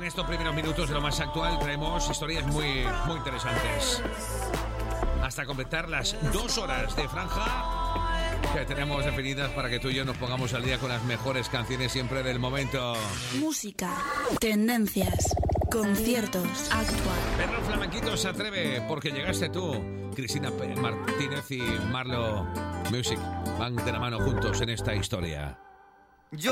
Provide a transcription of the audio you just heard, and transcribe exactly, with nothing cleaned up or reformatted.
estos primeros minutos de lo más actual traemos historias muy, muy interesantes. Hasta completar las dos horas de franja que tenemos definidas para que tú y yo nos pongamos al día con las mejores canciones siempre del momento. Música, tendencias, conciertos, actual. Pedro Flamenquito se atreve porque llegaste tú. Cristina Martínez y Marlo Music van de la mano juntos en esta historia.